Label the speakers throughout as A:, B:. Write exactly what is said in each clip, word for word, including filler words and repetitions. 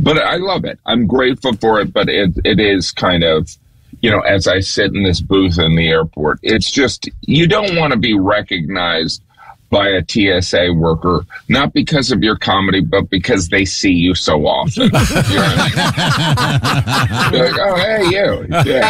A: but I love it. I'm grateful for it, but it it is kind of, you know, as I sit in this booth in the airport, it's just, you don't want to be recognized by a T S A worker, not because of your comedy, but because they see you so often. You know what I mean? They're like, oh, hey, you.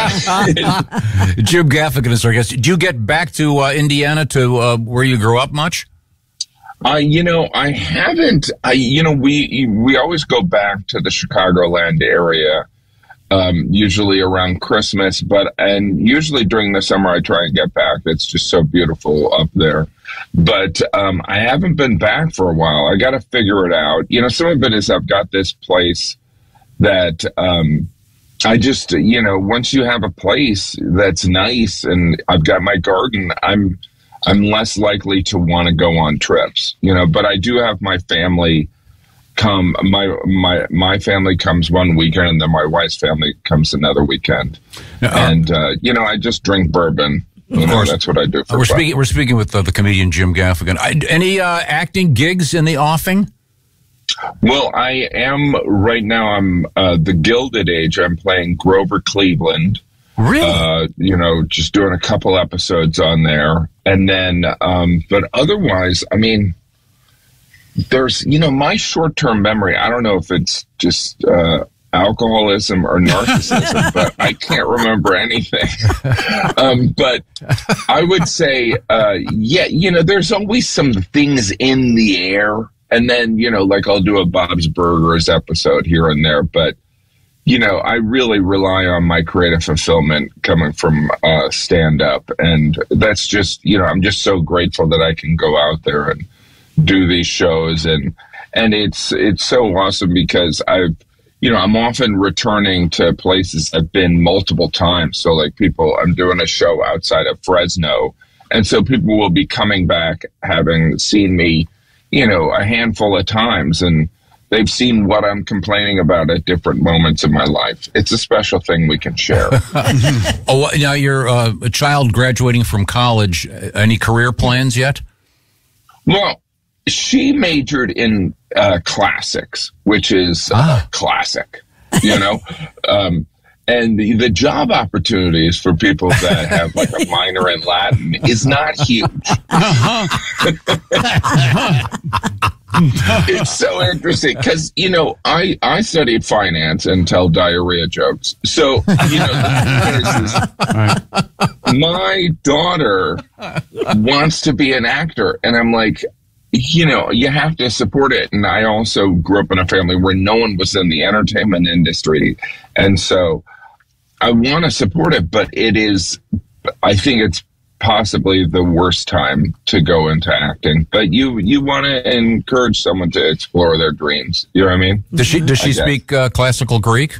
A: Yeah.
B: Jim Gaffigan is our guest. Did you get back to uh, Indiana, to uh, where you grew up much?
A: Uh, you know, I haven't. I, you know, we we always go back to the Chicagoland area, um, usually around Christmas, but and usually during the summer I try and get back. It's just so beautiful up there. But um, I haven't been back for a while. I got to figure it out. You know, some of it is I've got this place that um, I just, you know, once you have a place that's nice and I've got my garden, I'm I'm less likely to want to go on trips, you know. But I do have my family come. My my my family comes one weekend, and then my wife's family comes another weekend. Uh, and uh, you know, I just drink bourbon. You know, that's what I do for
B: we're
A: fun.
B: speaking. We're speaking with uh, the comedian Jim Gaffigan. I, any uh, acting gigs in the offing?
A: Well, I am right now. I'm uh, the Gilded Age. I'm playing Grover Cleveland.
B: Really?
A: Uh, you know, just doing a couple episodes on there, and then, um, but otherwise, I mean, there's, you know, my short-term memory. I don't know if it's just uh, alcoholism or narcissism, but I can't remember anything. um, but I would say, uh, yeah, you know, there's always some things in the air. And then, you know, like I'll do a Bob's Burgers episode here and there. But, you know, I really rely on my creative fulfillment coming from uh, stand-up. And that's just, you know, I'm just so grateful that I can go out there and do these shows. And, and it's, it's so awesome because I've, you know, I'm often returning to places I've been multiple times. So like people, I'm doing a show outside of Fresno. And so people will be coming back having seen me, you know, a handful of times. And they've seen what I'm complaining about at different moments in my life. It's a special thing we can share.
B: Oh, now you're uh, a child graduating from college. Any career plans yet?
A: Well, she majored in uh, classics, which is
B: ah.
A: uh, classic, you know, um, and the, the job opportunities for people that have like a minor in Latin is not huge. It's so interesting because, you know, I, I studied finance and tell diarrhea jokes. So, you know, the thing is, is my daughter wants to be an actor. And I'm like, you know, you have to support it. And I also grew up in a family where no one was in the entertainment industry. And so I want to support it, but it is, I think it's possibly the worst time to go into acting. But you, you want to encourage someone to explore their dreams. You know what I mean?
B: Does she, does she speak uh, classical Greek?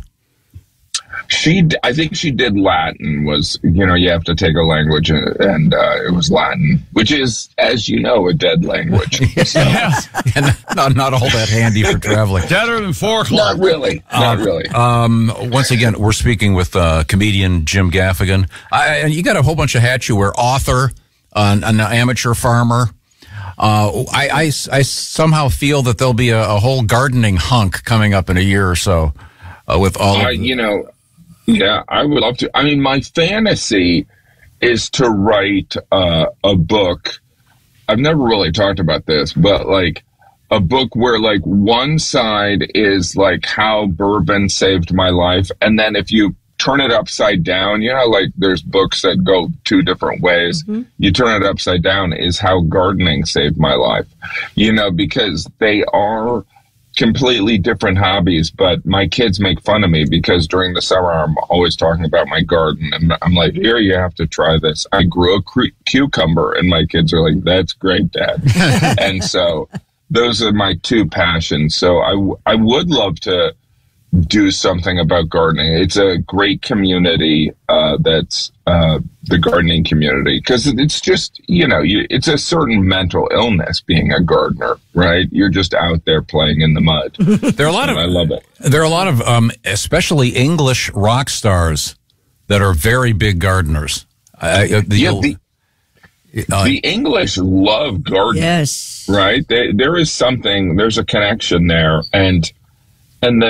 A: She, I think she did Latin. Was, you know, you have to take a language, and, and uh, it was Latin, which is, as you know, a dead language. So.
B: Yeah, not, not all that handy for traveling.
C: Deader than four o'clock.
A: Not really. Not
B: uh,
A: really.
B: Um, once again, we're speaking with uh, comedian Jim Gaffigan. I, and you got a whole bunch of hats you wear. Author, uh, an amateur farmer. Uh, I, I, I somehow feel that there'll be a, a whole gardening hunk coming up in a year or so uh, with all
A: uh,
B: of
A: you know. Yeah, I would love to. I mean, my fantasy is to write uh, a book. I've never really talked about this, but like a book where like one side is like how bourbon saved my life. And then if you turn it upside down, you know, like there's books that go two different ways. Mm-hmm. You turn it upside down is how gardening saved my life, you know, because they are completely different hobbies. But my kids make fun of me because during the summer I'm always talking about my garden, and I'm like, here, you have to try this. I grew a cu- cucumber, and my kids are like, that's great, Dad. And so those are my two passions. So I, w- I would love to do something about gardening. It's a great community uh, that's uh, the gardening community, because it's just, you know, you, it's a certain mental illness being a gardener, right? You're just out there playing in the mud.
B: There are a lot of,
A: I love it.
B: There are a lot of, um, especially English rock stars that are very big gardeners. Uh, the,
A: yeah, the,
B: uh,
A: the English love gardening.
D: Yes.
A: Right? They, there is something, there's a connection there. And And the